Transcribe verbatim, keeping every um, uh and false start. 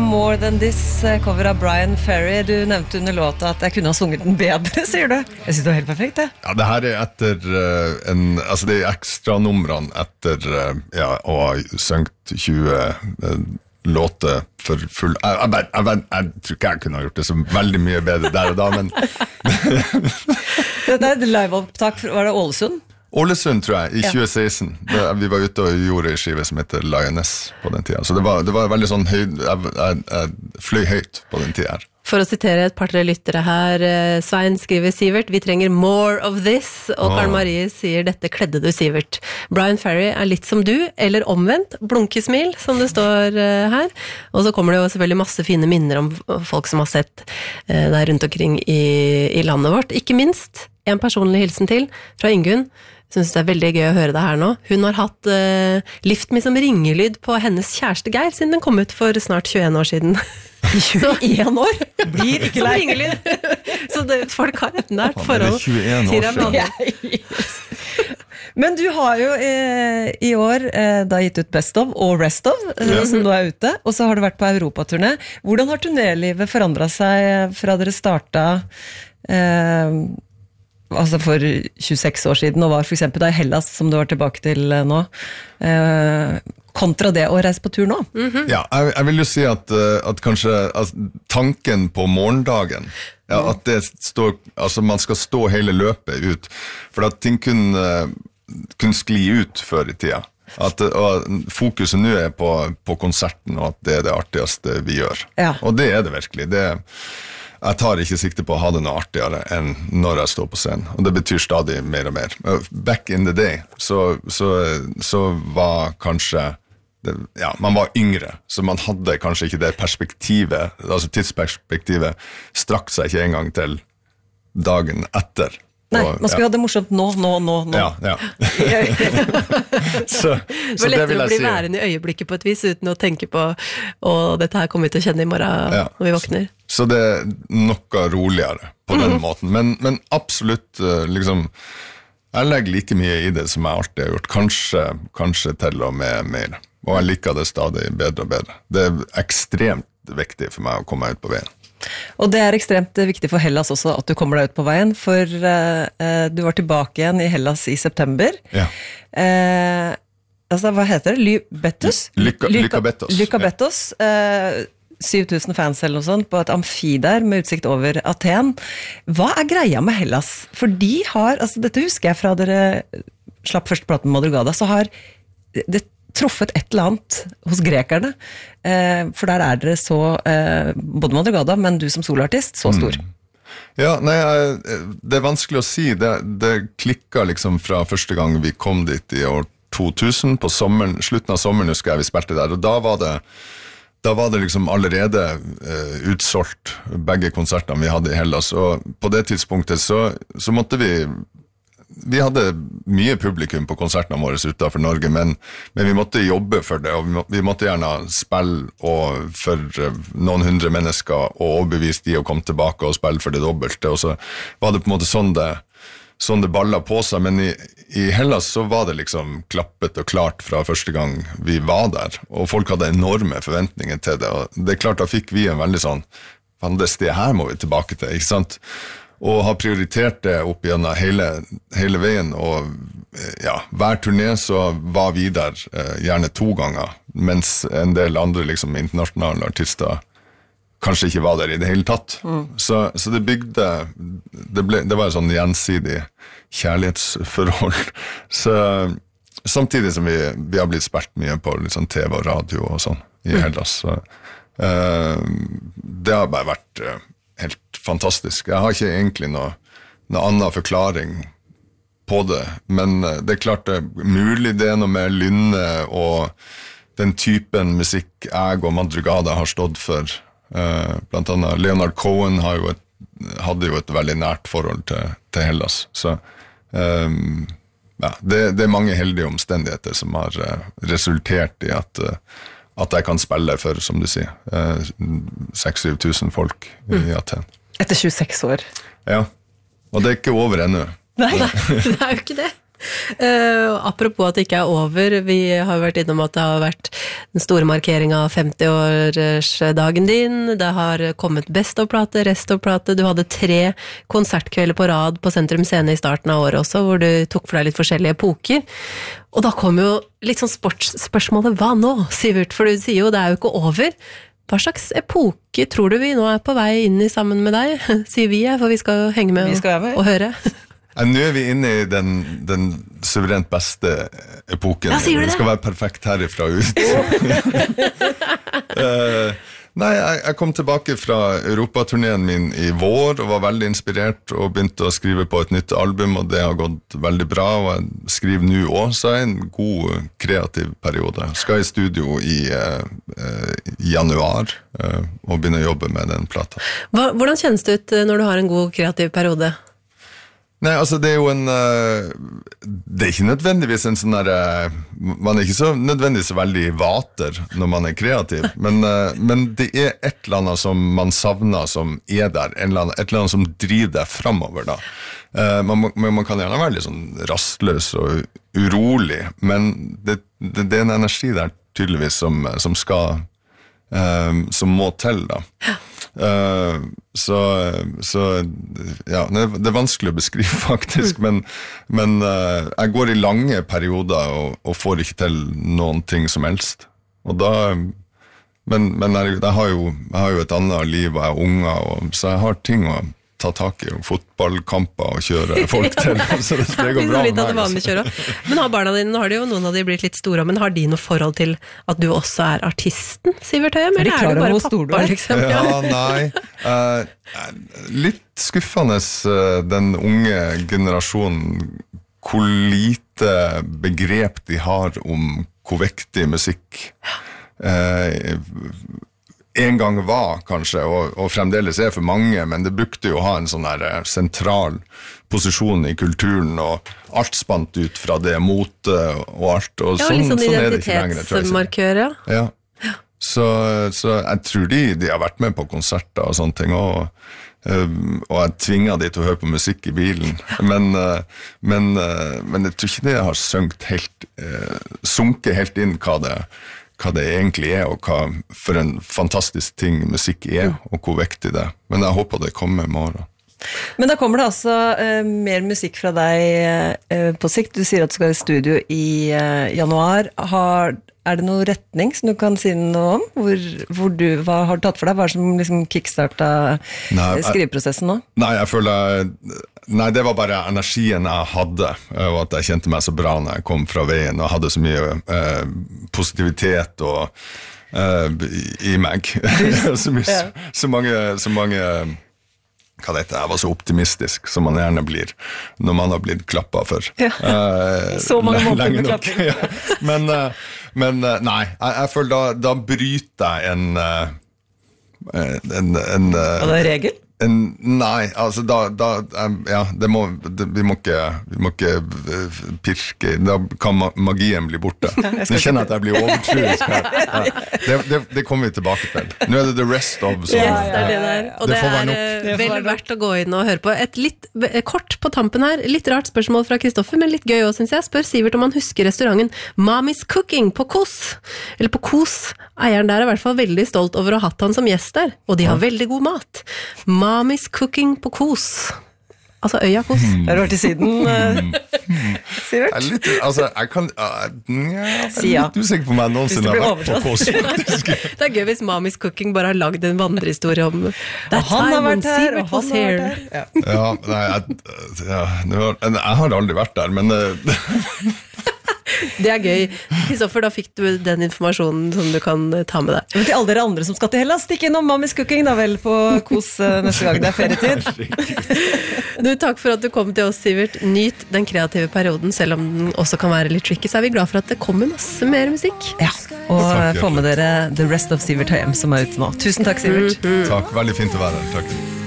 More Than This, cover av Brian Ferry. Du nevnte under låta at jeg kunne ha sunget den bedre, sier du. Jeg synes det var helt perfekt, det. Ja, det her er etter uh, en, altså det er ekstra numrene etter uh, ja, å ha sunget tjue uh, låter for full... Jeg, jeg, jeg, jeg, jeg tror ikke jeg kunne ha gjort det så veldig mye bedre der og da, men... Dette er et live-opptak, var det Ålesund? Ålesund, tror jeg, i tjue seksten. Det, vi var ute og gjorde en skive som heter Lioness på den tiden. Så det var, det var veldig sånn høy... Jeg, jeg, jeg fløy høyt på den tiden her. For å sitere et par tre lyttere her, Svein skriver Sivert, vi trenger more of this, og Karen Marie sier dette kledde du Sivert. Brian Ferry er litt som du, eller omvendt, blunkesmil, som det står her. Og så kommer det jo selvfølgelig masse fine minner om folk som har sett der rundt omkring i, i landet vårt. Ikke minst en personlig hilsen til fra Ingunn. Jeg synes det er veldig gøy å høre det her nå. Hun har hatt uh, Lift Me som ringelyd på hennes kjæreste Geir, siden den kom ut for snart tjueen år siden. tjueen år? Blir ikke lei. Ringelyd. Så det, folk har et nært forhold. tjueen år siden. Men du har jo eh, i år eh, da gitt ut Best of og Rest of, eh, ja. Som nå er ute, og så har du vært på Europaturné. Hvordan har turnélivet forandret seg fra dere startet... Eh, altså for tjueseks år siden, og var for eksempel da i Hellas, som du var tilbake til nå, eh, kontra det å reise på tur nå? Mm-hmm. Ja, jeg, jeg vil jo si at, at kanskje at tanken på morgendagen, ja, at det står, altså man skal stå hele løpet ut, for at ting kunne, kunne skli ut før i tida. At og fokuset nå er på, på konserten, og at det er det artigste vi gjør. Ja. Og det er det virkelig. Det er Jeg tar ikke sikte på å ha det noe artigere enn når jeg står på scenen, og det betyr stadig mer og mer. Back in the day, så, så, så var kanskje, det, ja, man var yngre, så man hadde kanskje ikke det perspektivet, altså tidsperspektivet, strakk seg ikke engang til dagen etter. Nei, og, man skal ja. ha det morsomt nå, nå, nå, nå. Ja, ja. så, det så var det lettere vil å bli jeg si. værende i øyeblikket på et vis, uten å tenke på, og dette her kommer vi til å kjenne i morgen Ja. når vi våkner. Så det er noe roligere på den Mm. måten, men, men absolutt liksom, jeg legger like mye i det som jeg alltid har gjort, kanskje, kanskje til og med mer, og jeg liker det stadig bedre og bedre. Det er ekstremt viktig for meg å komme ut på veien. Og det er ekstremt viktig for Hellas også at du kommer deg ut på veien, for uh, du var tilbake igjen i Hellas i september. Ja. Uh, altså, hva heter det? Lybetos? Lyka, Lykabetos. Lykabetos. Uh, syv tusen fans eller noe sånt på et amfi der med utsikt over Aten. Hva er greia med Hellas? For de har, altså dette husker jeg fra dere slapp første platen med Madrugada, så har det truffet et eller annet hos grekerne, eh, for der er dere så, eh, både Madrugada, men du som soloartist, så stor. Mm. Ja, nei, det er vanskelig å si. Det, det klikket liksom fra første gang vi kom dit i år to tusen, på sommeren, slutten av sommeren husker jeg vi spilte der, og da var det, da var det liksom allerede uh, utsolgt, begge konsertene vi hadde i Hellas, og på det tidspunktet så, så måtte vi vi hadde mye publikum på konsertene våre utenfor Norge, men, men vi måtte jobbe for det, og vi, må, vi måtte gjerne spille og for noen hundre mennesker og overbevise de å komme tilbake og spille for det dobbelte, og så var det på en måte sånn det, sånn det ballet på seg, men i, i Hellas så var det liksom klappet og klart fra første gang vi var der, og folk hadde enorme forventninger til det, og det er klart da fikk vi en veldig sånn, fan, det stedet her må vi tilbake til, ikke sant? Og har prioritert det opp gjennom hele, hele veien, og ja, hver turné så var vi der eh, gjerne to ganger, mens en del andre liksom, internasjonale artister kanskje ikke var der i det hele tatt. Mm. Så, så det bygde, det, ble, det var et sånn gjensidig kjærlighetsforhold. Så samtidig som vi, vi har blitt spilt mye på liksom, T V og radio og sånn i Hellas, så eh, det har bare vært eh, helt fantastisk. Jeg har ikke egentlig noe, noe annen forklaring på det, men det er klart det er mulig det er noe med Lynne og den typen musikk jeg og Madrugada har stått for. Uh, blant annet Leonard Cohen har jo et, hadde jo et veldig nært forhold til, til Hellas, så um, ja, det, det er mange heldige omstendigheter som har uh, resultert i at uh, at jeg kan spille for, som du sier, seks til syv tusen folk i Aten. Etter tjueseks år. Ja, og det er ikke over ennå. Nei, det er jo ikke det. Uh, apropos at det ikke er over, vi har jo vært innom at det har vært den store markeringen av femti-årsdagen din, det har kommet Best of-plate, Rest of-plate, du hadde tre konsertkvelder på rad på Sentrum Scene i starten av året også, hvor du tok for deg litt forskjellige epoker, og da kom jo litt sånn sportsspørsmålet, hva nå, Sivert? For du sier jo, det er jo ikke over. Hva slags epoke tror du vi nå er på vei inn i sammen med deg? Sier vi, for vi skal jo henge med, med. Og, og høre. Nå er vi inne i den, den suverent beste epoken. Ja, sier du det? Det skal være perfekt herifra ut. uh, nei, jeg, jeg kom tilbake fra Europaturneen min i vår og var veldig inspirert og begynte å skrive på et nytt album, og det har gått veldig bra, og jeg skriver nå også, så er det en god kreativ periode. Jeg skal i studio i uh, uh, januar uh, og begynne å jobbe med den plata. Hva, hvordan kjennes det ut når du har en god kreativ periode? Nei, altså det er jo en uh, det er ikke nødvendigvis en sånn der uh, man er ikke så nødvendigvis så veldig vater når man er kreativ, men, uh, men det er et eller annet som man savner som er der, en eller annen, et eller annet som driver deg fremover da. Uh, man, man kan gjerne være litt sånn rastløs og urolig, men det, det, det er en energi der tydeligvis som, som skal uh, som må til da. Uh, så, så ja, det, det er vanskelig å beskrive faktisk, men, men uh, jeg går i lange perioder og, og får ikke til noen ting som helst, og da men, men jeg, jeg, har jo, jeg har jo et annet liv, og jeg er unger, og, så jeg har ting å ta tak i, fotballkamper og kjøre folk til, så det, det går bra med meg. Men har barna dine, nå har de jo noen av de blitt litt store, men har de noe forhold til at du også er artisten, Sivert Høyem? Eller er, er du bare pappa, liksom? Ja, nei. Uh, litt skuffende uh, den unge generasjonen, hvor lite begrep de har om hvor viktig musikk uh, en gang var kanskje, og, og fremdeles er for mange, men det brukte jo å ha en sånn her sentral posisjon i kulturen, og alt spant ut fra det mote og alt, og ja, sånn, sånn sånn er det ikke lenger, tror jeg. Identitetsmarkør, ja. Ja. Så, så jeg tror de, de har vært med på konserter og sånne ting, og, um, og jeg tvinger de til å høre på musikk i bilen, men, uh, men, uh, men jeg tror ikke det har sunket helt, uh, sunket helt inn hva det hva det egentlig er, og hva for en fantastisk ting musikk er, og hvor viktig det er. Men jeg håper det kommer i morgen. Men da kommer det altså uh, mer musikk fra deg uh, på sikt. Du sier at du skal i studio i uh, januar. Har, er det noen retning som du kan si noe om? Hvor, hvor du, hva har du tatt for deg? Hva er det som liksom kickstartet skriveprosessen nå? Nei, jeg føler... Nei, det var bare energien jeg hadde, og at jeg kjente meg så bra når jeg kom fra veien, og hadde så mye eh, positivitet og, eh, i, i meg. så, mye, ja. så mange... Så mange hva det heter, jeg var så optimistisk som man gjerne blir når man har blitt klappet for. Ja. Eh, så mange måter med klapping. ja. Men, men nei, jeg, jeg føler da, da bryter jeg en... en, en og det er regel? En, nei, altså da, da ja, det må, det, vi, må ikke, vi må ikke pirke, da kan magien bli borte. Ja, Nå kjenner jeg at jeg blir overtruisk her. Ja. Det, det, det kommer vi tilbake til. Nå er det the rest of, så yes, det er det der. Og det, det er vel verdt å gå inn og høre på. Et litt kort på tampen her, litt rart spørsmål fra Kristoffer, men litt gøy også, synes jeg. Spør Sivert om han husker restauranten Mommy's Cooking på Kos, eller på Kos. Eieren der er i hvert fall veldig stolt over å ha hatt han som gjest der, og de har veldig god mat. Mommy's Cooking på Kos. Altså øya Kos. Mm. Har du vært i Syden, uh, Sivert? Jeg er litt, altså, jeg kan, uh, jeg er litt usikker på meg noensinne har vært på Kos, faktisk. Det er gøy hvis Mommy's Cooking bare har lagd en vandrehistorie om og han har vært her, og han har vært her. Ja, ja nei, jeg, ja, jeg har aldri vært der, men... Uh, Det er gøy. Kristoffer, da fikk du den informasjonen som du kan ta med deg. Men til alle dere andre som skal til Hellas, stikk innom Mommy's Cooking da vel på Kos neste gang det er ferietid. Du, takk for at du kom til oss, Sivert. Nyt den kreative perioden, selv om den også kan være litt tricky, så er vi glad for at det kommer masse mer musikk. Ja, og få med dere The Rest of Sivert Høyem som er ute nå. Tusen takk, Sivert. Mm-hmm. Takk, veldig fint å være her. Takk.